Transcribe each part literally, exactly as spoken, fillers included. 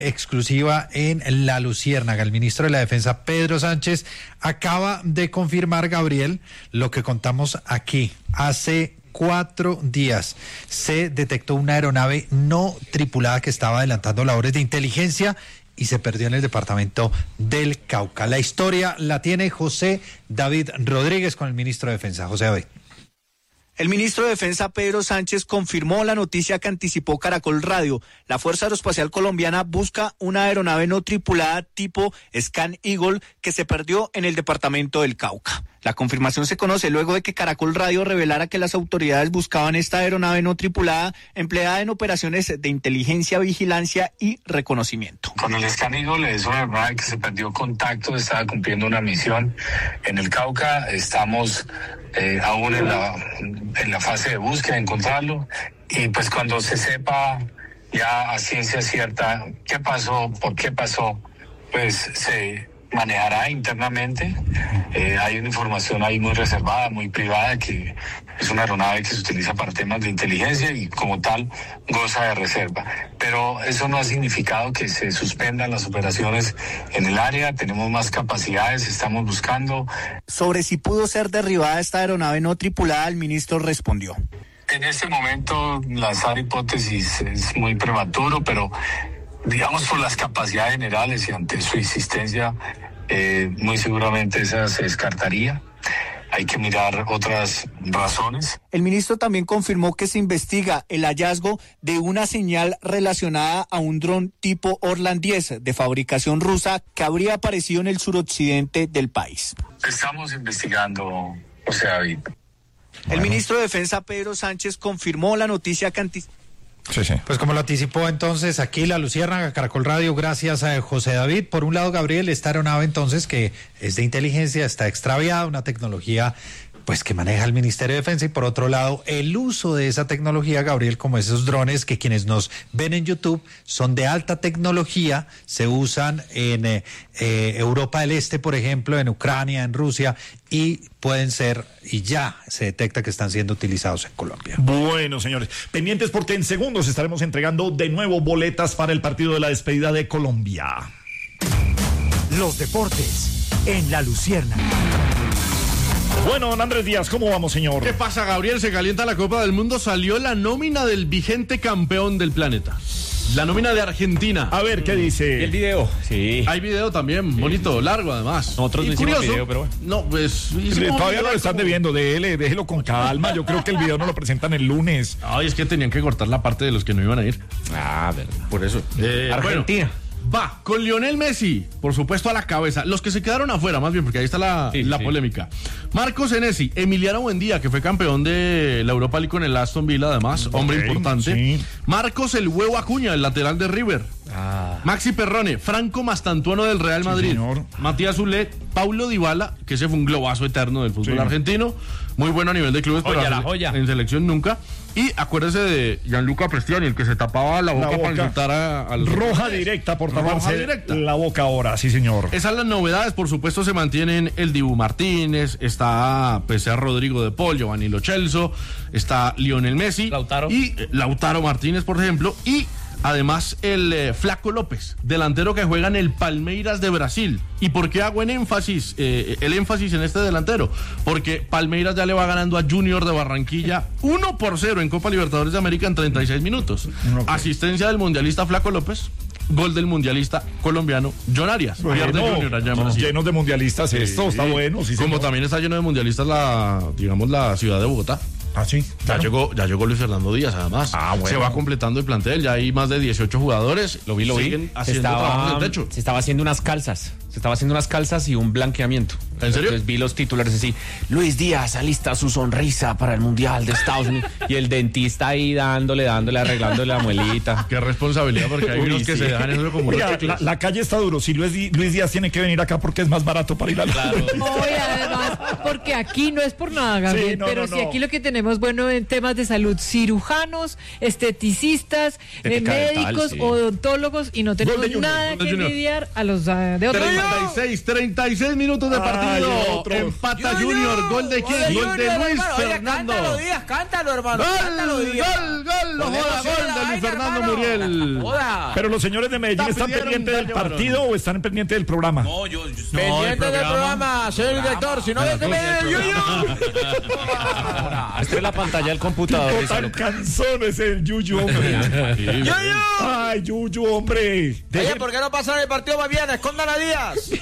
Exclusiva en La Luciérnaga. El ministro de la Defensa, Pedro Sánchez, acaba de confirmar, Gabriel, lo que contamos aquí. Hace cuatro días se detectó una aeronave no tripulada que estaba adelantando labores de inteligencia y se perdió en el departamento del Cauca. La historia la tiene José David Rodríguez con el ministro de Defensa. José David. El ministro de Defensa, Pedro Sánchez, confirmó la noticia que anticipó Caracol Radio. La Fuerza Aeroespacial Colombiana busca una aeronave no tripulada tipo Scan Eagle que se perdió en el departamento del Cauca. La confirmación se conoce luego de que Caracol Radio revelara que las autoridades buscaban esta aeronave no tripulada empleada en operaciones de inteligencia, vigilancia y reconocimiento. Con el Scan Eagle es una aeronave que se perdió contacto, estaba cumpliendo una misión en el Cauca. Estamos eh, aún en la, en la fase de búsqueda, de encontrarlo. Y pues cuando se sepa ya a ciencia cierta qué pasó, por qué pasó, pues se manejará internamente. Eh, hay una información ahí muy reservada, muy privada, que es una aeronave que se utiliza para temas de inteligencia y como tal goza de reserva. Pero eso no ha significado que se suspendan las operaciones en el área. Tenemos más capacidades, estamos buscando. Sobre si pudo ser derribada esta aeronave no tripulada, el ministro respondió. En este momento lanzar hipótesis es muy prematuro, pero digamos por las capacidades generales y ante su insistencia, eh, muy seguramente esa se descartaría. Hay que mirar otras razones. El ministro también confirmó que se investiga el hallazgo de una señal relacionada a un dron tipo Orlan diez de fabricación rusa que habría aparecido en el suroccidente del país. Estamos investigando, José David. El ministro de Defensa, Pedro Sánchez, confirmó la noticia que anticipó. Sí, sí. Pues como lo anticipó entonces aquí La Luciérnaga, Caracol Radio, gracias a José David. Por un lado, Gabriel, esta aeronave entonces que es de inteligencia, está extraviada, una tecnología pues que maneja el Ministerio de Defensa, y por otro lado, el uso de esa tecnología, Gabriel, como esos drones que quienes nos ven en YouTube son de alta tecnología, se usan en eh, eh, Europa del Este, por ejemplo, en Ucrania, en Rusia, y pueden ser, y ya se detecta que están siendo utilizados en Colombia. Bueno, señores, pendientes porque en segundos estaremos entregando de nuevo boletas para el partido de la despedida de Colombia. Los deportes en La Luciérnaga. Bueno, don Andrés Díaz, ¿cómo vamos, señor? ¿Qué pasa, Gabriel? Se calienta la Copa del Mundo, salió la nómina del vigente campeón del planeta. La nómina de Argentina. A ver, ¿qué dice? ¿Y el video? Sí. Hay video también, bonito, sí, largo además. Nosotros no hicimos video, pero bueno. No, pues... Todavía no lo están debiendo, déjelo, déjelo con calma. Yo creo que el video no lo presentan el lunes. Ay, es que tenían que cortar la parte de los que no iban a ir. Ah, verdad. Por eso. Eh, Argentina. Bueno, va, con Lionel Messi, por supuesto, a la cabeza. Los que se quedaron afuera, más bien, porque ahí está la, sí, la sí. polémica. Marcos Senesi, Emiliano Buendía, que fue campeón de la Europa League con el Aston Villa, además, okay, hombre importante. Sí. Marcos el Huevo Acuña, el lateral de River. Ah. Maxi Perrone, Franco Mastantuono del Real Madrid. Sí, Matías Zulé, Paulo Dybala, que ese fue un globazo eterno del fútbol sí. argentino. Muy bueno a nivel de clubes, joya, pero la joya. en selección nunca. Y acuérdese de Gianluca Prestiani, el que se tapaba la boca, la boca. para insultar a, a los roja directa por taparse directa. la boca ahora, sí señor. Esas las novedades, por supuesto, se mantienen el Dibu Martínez, está P C A Rodrigo de Paul, Giovanni Lo Celso, está Lionel Messi, Lautaro y eh, Lautaro Martínez, por ejemplo, y además el eh, Flaco López, delantero que juega en el Palmeiras de Brasil. ¿Y por qué hago en énfasis, eh, el énfasis en este delantero? Porque Palmeiras ya le va ganando a Junior de Barranquilla uno por cero en Copa Libertadores de América en treinta y seis minutos. Okay. Asistencia del mundialista Flaco López, gol del mundialista colombiano John Arias. Bueno, Pierde Junior allá en Brasil. Llenos de mundialistas sí, esto, está bueno. Sí, como señor. También está lleno de mundialistas la, digamos, la ciudad de Bogotá. Ah, sí. Claro. Ya llegó, ya llegó Luis Fernando Díaz, además. Ah, bueno. Se va completando el plantel, ya hay más de dieciocho jugadores. Lo vi, lo vi. Se estaba, de techo. se estaba haciendo unas calzas. Se estaba haciendo unas calzas y un blanqueamiento. ¿En serio? Entonces vi los titulares así. Luis Díaz alista su sonrisa para el Mundial de Estados Unidos. Y el dentista ahí dándole, dándole, arreglándole la muelita. Qué responsabilidad, porque hay unos que sí. se dejan eso como Oiga, la, la calle está duro. Si Luis, Luis Díaz tiene que venir acá porque es más barato para ir a la... Claro. No, y además, porque aquí no es por nada, Gabriel, sí, no, pero no, si no. aquí lo que tenemos, bueno, en temas de salud, cirujanos, esteticistas, eh, médicos, dental, sí. odontólogos, y no tenemos nada que envidiar a los uh, de otros países. treinta y seis, treinta y seis minutos de partido. Ay, empata Junior. Gol de quién? Gol de Luis hermano. Fernando. Oiga, cántalo, Díaz, cántalo, hermano. Gol, cántalo, Díaz. gol, gol. No joda, gol de Luis Fernando hermano. Muriel. Joda. Pero los señores de Medellín Está están pendientes del partido o están pendientes del programa. No, yo, yo no, pendiente del programa, señor director. Si no, desde Medellín. Esta es la pantalla del computador. Tipo tan cansón es el Yuyu, hombre. ¡Yuyu! Ay, Yuyu, hombre. Oye, ¿por qué no pasan el partido más bien? Escondan a Díaz.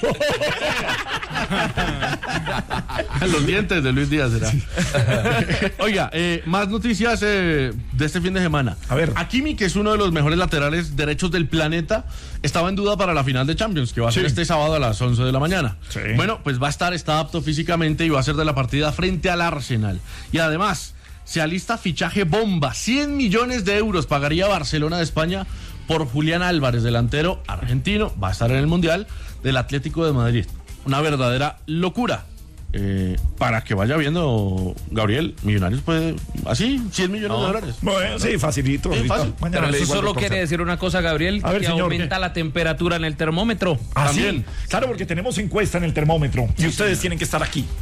Los dientes de Luis Díaz será. Oiga, eh, más noticias eh, de este fin de semana. A ver. Hakimi, que es uno de los mejores laterales derechos del planeta, estaba en duda para la final de Champions, que va a ser sí. este sábado a las once de la mañana. Sí. Bueno, pues va a estar, está apto físicamente y va a ser de la partida frente al Arsenal. Y además, se alista fichaje bomba. cien millones de euros pagaría Barcelona de España por Julián Álvarez, delantero argentino. Va a estar en el Mundial del Atlético de Madrid. Una verdadera locura. Eh, para que vaya viendo, Gabriel, Millonarios puede, así, cien millones no. de dólares. Bueno, sí, facilito. Sí, fácil. Pero eso solo quiere decir una cosa, Gabriel, a ver, que señor, aumenta ¿qué? la temperatura en el termómetro. ¿Ah, también. Sí? Claro, porque tenemos encuesta en el termómetro y ustedes sí. tienen que estar aquí.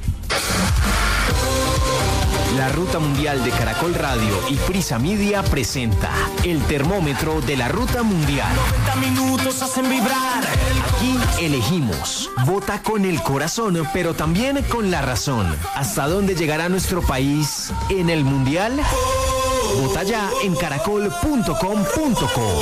La Ruta Mundial de Caracol Radio y Prisa Media presenta el termómetro de la Ruta Mundial. noventa minutos hacen vibrar. Aquí elegimos. Vota con el corazón, pero también con la razón. ¿Hasta dónde llegará nuestro país en el Mundial? Vota ya en caracol punto com punto co.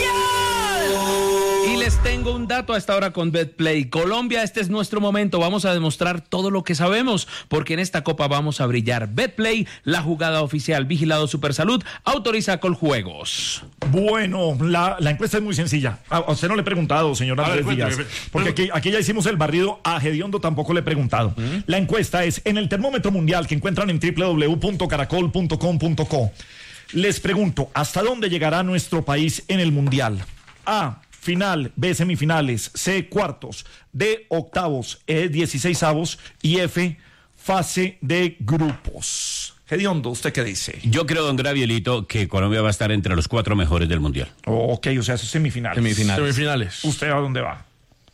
Y les tengo un dato a esta hora con BetPlay. Colombia, este es nuestro momento. Vamos a demostrar todo lo que sabemos, porque en esta copa vamos a brillar. BetPlay, la jugada oficial. Vigilado Supersalud, autoriza Coljuegos. Bueno, la, la encuesta es muy sencilla. A, a usted no le he preguntado, señor Andrés Díaz, porque aquí, aquí ya hicimos el barrido. A Gediondo tampoco le he preguntado. ¿Mm? La encuesta es en el termómetro mundial que encuentran en doble u doble u doble u punto caracol punto com punto co. Les pregunto, ¿hasta dónde llegará nuestro país en el Mundial? A, final, B, semifinales, C, cuartos, D, octavos, E, dieciseisavos y F, fase de grupos. Gediondo, ¿usted qué dice? Yo creo, don Gravielito, que Colombia va a estar entre los cuatro mejores del Mundial. Oh, ok, o sea, eso es semifinales. Semifinales. Semifinales. ¿Usted a dónde va?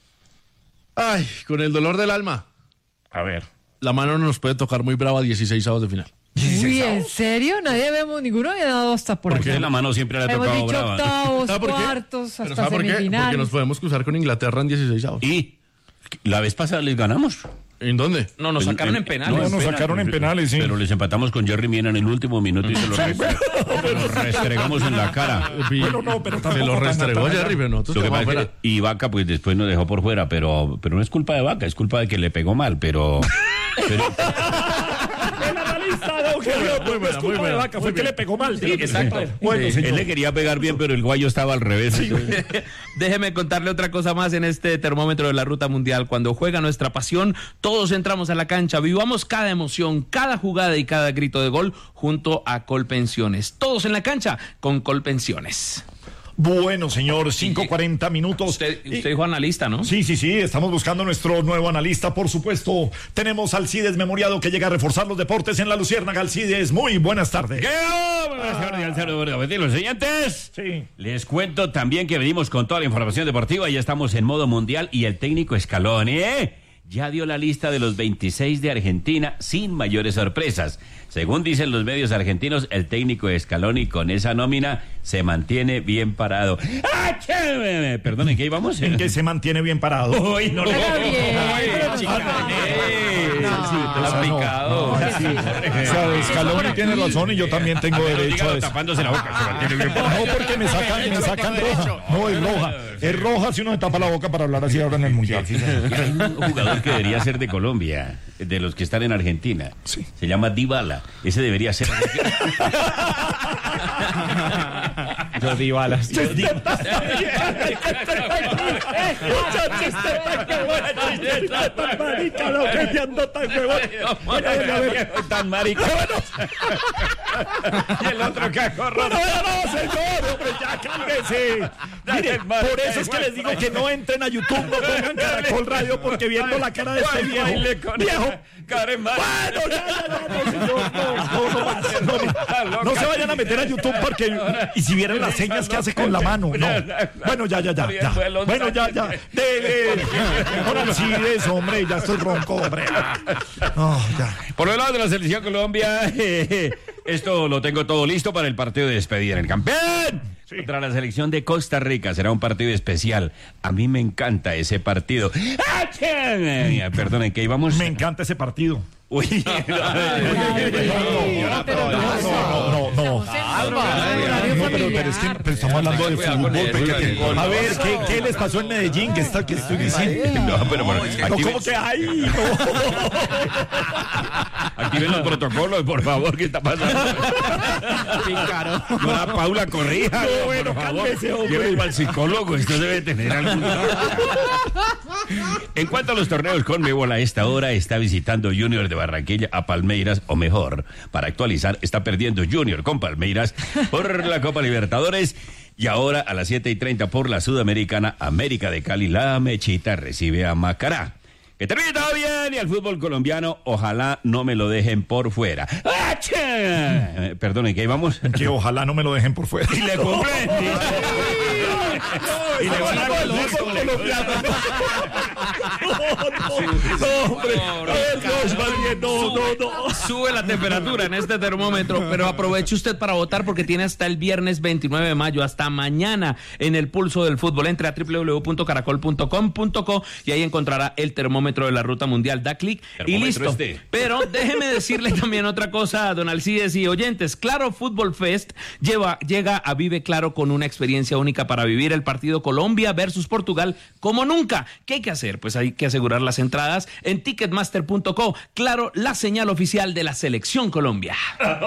Ay, con el dolor del alma. A ver. La mano no nos puede tocar muy brava dieciseisavos de final. Uy, ¿en serio? Nadie vemos, ninguno había dado hasta por Porque acá. la mano siempre le ha Hemos tocado dicho brava. octavos, ¿Sabe por qué? cuartos, ¿Pero hasta sabe por qué? semifinales. Porque nos podemos cruzar con Inglaterra en dieciseisavos. Y la vez pasada les ganamos. ¿En dónde? No, nos sacaron en, en penales. No, nos penales, sacaron en penales, sí. Pero les empatamos con Jerry Mina en el último minuto y se lo, sí, restregamos, bueno. lo restregamos en la cara. Bueno, no, pero se lo restregó Jerry, pero nosotros lo que pasa fuera. Es que, y Vaca pues después nos dejó por fuera, pero, pero no es culpa de Vaca, es culpa de que le pegó mal, pero... pero el analista, don Gediondo, muy buena, muy buena. Vaca, fue que le pegó mal. Sí, exacto. Bueno, sí, él le quería pegar bien, pero el guayo estaba al revés. Sí. Déjeme contarle otra cosa más en este termómetro de la Ruta Mundial. Cuando juega nuestra pasión, todos entramos a la cancha, vivamos cada emoción, cada jugada y cada grito de gol junto a Colpensiones. Todos en la cancha con Colpensiones. Bueno, señor, cinco cuarenta minutos. Usted, usted dijo analista, ¿no? Sí, sí, sí, estamos buscando nuestro nuevo analista, por supuesto. Tenemos al Alcides Memoriado que llega a reforzar los deportes en la Luciérnaga. Alcides, muy buenas tardes. ¿Qué? Los siguientes. Sí. Les cuento también que venimos con toda la información deportiva. Ya estamos en modo mundial y el técnico Scaloni, ¿eh? Ya dio la lista de los veintiséis de Argentina sin mayores sorpresas. Según dicen los medios argentinos, el técnico de Scaloni con esa nómina se mantiene bien parado. ¡Ah, che! Perdón, ¿en qué íbamos? En que se mantiene bien parado. Uy, no lo ha picado. O sea, Scaloni tiene razón y yo también tengo derecho a eso. Tapándose la boca, se mantiene bien parado. No, porque me sacan, me sacan roja. No, es roja. Es roja si uno se tapa la boca para hablar así ahora en el Mundial. Hay un jugador que debería ser de Colombia, de los que están en Argentina. Sí. Se llama Dybala. Ese debería ser. Yo Dybala. Tan marica. Y el otro cacorro. No, no, señor, hombre, ya cálmese. Mire, por eso es que les digo que no entren a YouTube, no pongan Caracol Radio, porque viendo la cara de este viejo, viejo. Karen Bueno, ya, ya, ya, no, señor, no, no, no, no, no se vayan a meter a YouTube porque y si vieran las señas que hace con la mano, no. Bueno, ya, ya, ya, ya. Bueno, ya, ya. Dele. Ahora sí, eso, hombre, ya estoy ronco, hombre. Oh, ya. Por el lado de la selección Colombia, eh, esto lo tengo todo listo para el partido de despedida en el campeón. Sí. Contra la selección de Costa Rica será un partido especial. A mí me encanta ese partido. Perdonen, que íbamos. Me encanta ese partido. Uy, no, no, no, no, pero es que estamos hablando de fútbol. A ver, ¿qué, qué les pasó en Medellín? ¿Qué está, qué estoy diciendo? No, pero bueno, ¿cómo que hay? Activen los protocolos, por favor, ¿qué está pasando? Pícaro. No, la Paula corrija. No, bueno, cálmese, hombre. Llévenlo al psicólogo, esto debe tener algún. En cuanto a los torneos, Conmebol a esta hora está visitando Junior de Barranquilla a Palmeiras, o mejor, para actualizar, está perdiendo Junior con Palmeiras por la Copa Libertadores. Y ahora a las siete y treinta por la Sudamericana, América de Cali, la Mechita recibe a Macará. Que termine todo bien y al fútbol colombiano, ojalá no me lo dejen por fuera. Eh, Perdone, ¿qué íbamos? Que ojalá no me lo dejen por fuera. Y le comprendí. Y le van a colombiano. No, hombre. No, no, no. Sube la temperatura en este termómetro, pero aproveche usted para votar porque tiene hasta el viernes veintinueve de mayo, hasta mañana en el pulso del fútbol. Entre a doble u doble u doble u punto caracol punto com punto co y ahí encontrará el termómetro de la ruta mundial. Da clic y listo. Este. Pero déjeme decirle también otra cosa, don Alcides y oyentes. Claro Fútbol Fest lleva, llega a Vive Claro con una experiencia única para vivir el partido Colombia versus Portugal como nunca. ¿Qué hay que hacer? Pues hay que asegurar las entradas en ticketmaster punto co. Claro, la señal oficial de la Selección Colombia.